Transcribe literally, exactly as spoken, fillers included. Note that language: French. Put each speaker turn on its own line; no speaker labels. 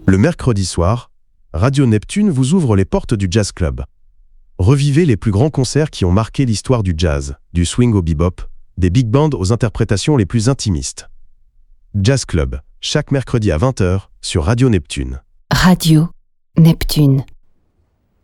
Le mercredi soir, Radio Neptune vous ouvre les portes du Jazz Club. Revivez les plus grands concerts qui ont marqué l'histoire du jazz, du swing au bebop, des big bands aux interprétations les plus intimistes. Jazz Club, chaque mercredi à vingt heures sur Radio Neptune.
Radio Neptune.